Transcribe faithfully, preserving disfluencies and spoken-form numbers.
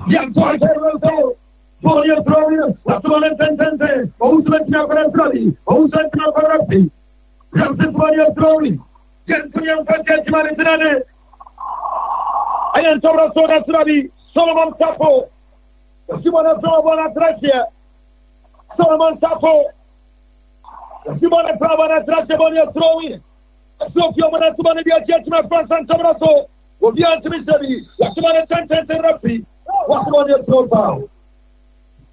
Yang tua serveu. Bonia Troia, la sua sentence, o usuletina per Trovi, o usuletina per Rappi. Ramses Bonia Trovi. Gentilian Franceschi Maritinane. Ayan sobra soda Trovi, Solomon Sapo. Simona Trova Tracia. Solomon Sapo. Simona Trova Tracia Bonia Trovi. Sofia Mana Simona di Aggettima Franza Sobraso. O Bianchi Misevi, la sua sentence Rappi. What's Bonia Trova?